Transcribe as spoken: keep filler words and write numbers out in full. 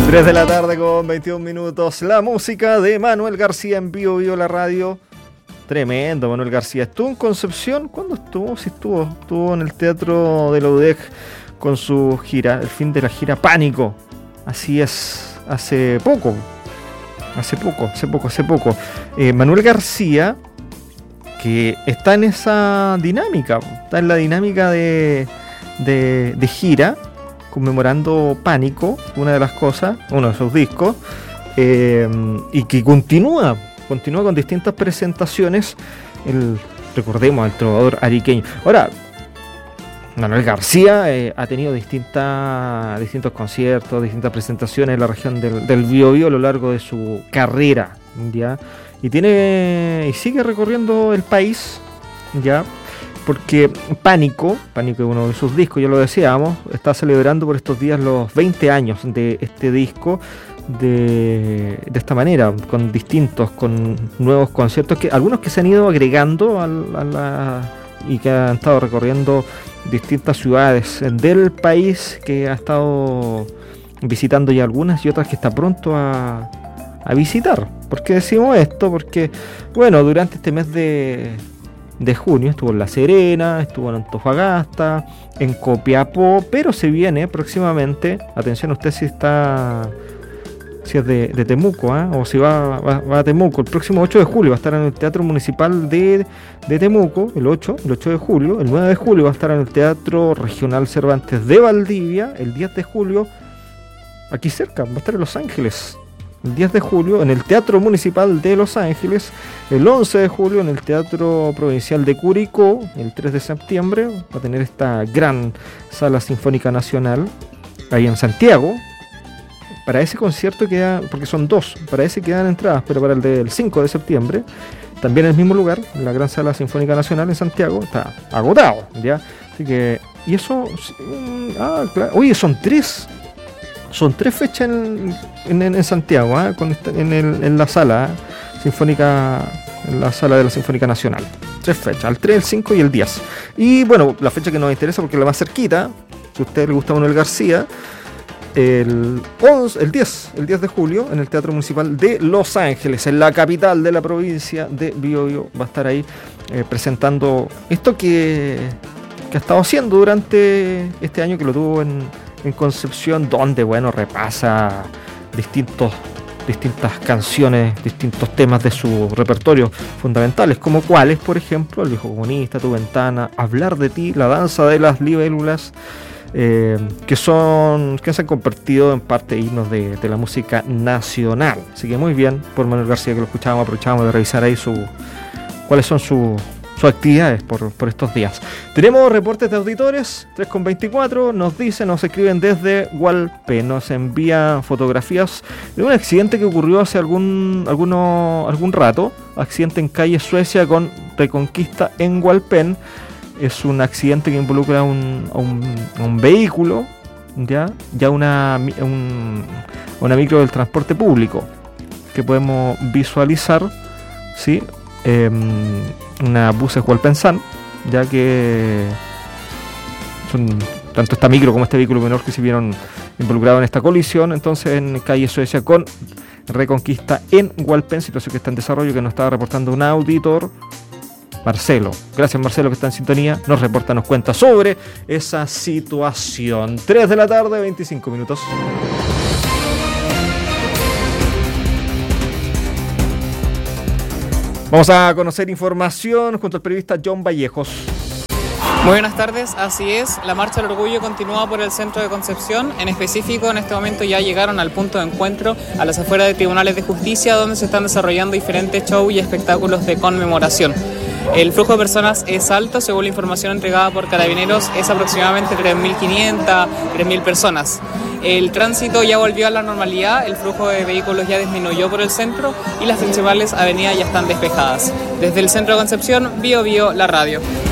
tres de la tarde con veintiún minutos. La música de Manuel García en Bio Bio la radio. Tremendo, Manuel García. ¿Estuvo en Concepción? ¿Cuándo estuvo? Sí estuvo. Estuvo en el Teatro de la U D E C con su gira, el fin de la gira Pánico. Así es, hace poco. Hace poco, hace poco, hace poco. Eh, Manuel García, que está en esa dinámica, está en la dinámica de, de, de gira, conmemorando Pánico, una de las cosas, uno de sus discos, eh, y que continúa, continúa con distintas presentaciones, el, recordemos al trovador ariqueño. Ahora, Manuel García eh, ha tenido distintas, distintos conciertos, distintas presentaciones en la región del, del Biobío a lo largo de su carrera, ¿ya? Y tiene y sigue recorriendo el país, ¿ya? Porque Pánico, Pánico es uno de sus discos, ya lo decíamos, está celebrando por estos días los veinte años de este disco de, de esta manera, con distintos, con nuevos conciertos, que algunos que se han ido agregando a, a la, y que han estado recorriendo distintas ciudades del país, que ha estado visitando ya algunas y otras que está pronto a, a visitar. ¿Por qué decimos esto? Porque, bueno, durante este mes de... de junio estuvo en La Serena, estuvo en Antofagasta, en Copiapó, pero se viene próximamente, atención usted si está, si es de, de Temuco, ¿eh? o si va, va, va a Temuco, el próximo ocho de julio va a estar en el Teatro Municipal de, de Temuco, el ocho, el ocho de julio, el nueve de julio va a estar en el Teatro Regional Cervantes de Valdivia, el diez de julio, aquí cerca, va a estar en Los Ángeles. El diez de julio en el Teatro Municipal de Los Ángeles, el once de julio en el Teatro Provincial de Curicó, el tres de septiembre va a tener esta gran Sala Sinfónica Nacional ahí en Santiago. Para ese concierto queda, porque son dos, para ese quedan entradas, pero para el del cinco de septiembre, también en el mismo lugar, en la Gran Sala Sinfónica Nacional en Santiago, está agotado, ¿ya? Así que, y eso, ah, claro, oye, son tres. Son tres fechas en, en, en Santiago, ¿eh? Con esta, en, el, en la sala ¿eh? sinfónica, en la sala de la Sinfónica Nacional. Tres fechas, el tres, el cinco y el diez. Y bueno, la fecha que nos interesa porque es la más cerquita, si a usted le gusta Manuel García, el, once, el diez, el diez de julio en el Teatro Municipal de Los Ángeles, en la capital de la provincia de Biobío, va a estar ahí eh, presentando esto que, que ha estado haciendo durante este año, que lo tuvo en en Concepción, donde bueno repasa distintos distintas canciones, distintos temas de su repertorio fundamentales, como cuáles, por ejemplo, El viejo comunista, Tu ventana, Hablar de ti, La danza de las libélulas, eh, que son que se han convertido en parte himnos de, de la música nacional. Así que muy bien por Manuel García, que lo escuchábamos, aprovechábamos de revisar ahí su cuáles son sus sus actividades por, por estos días. Tenemos reportes de auditores, tres con veinticuatro, nos dicen, nos escriben desde Hualpén, nos envían fotografías de un accidente que ocurrió hace algún alguno, algún rato, accidente en calle Suecia con Reconquista en Hualpén. Es un accidente que involucra un, a un, a un vehículo, ya, ya una, un, una micro del transporte público, que podemos visualizar, ¿sí? Eh, una Buses Hualpensán, ya que son tanto esta micro como este vehículo menor que se vieron involucrados en esta colisión, entonces en calle Suecia con Reconquista en Hualpén, situación que está en desarrollo, que nos estaba reportando un auditor, Marcelo. Gracias, Marcelo, que está en sintonía, nos reporta, nos cuenta sobre esa situación. tres de la tarde, veinticinco minutos. Vamos a conocer información junto al periodista John Vallejos. Muy buenas tardes, así es, la Marcha del Orgullo continúa por el centro de Concepción. En específico, en este momento ya llegaron al punto de encuentro a las afueras de tribunales de justicia, donde se están desarrollando diferentes shows y espectáculos de conmemoración. El flujo de personas es alto, según la información entregada por Carabineros, es aproximadamente tres mil quinientas, tres mil personas. El tránsito ya volvió a la normalidad, el flujo de vehículos ya disminuyó por el centro y las principales avenidas ya están despejadas. Desde el centro de Concepción, Bio Bio, la radio.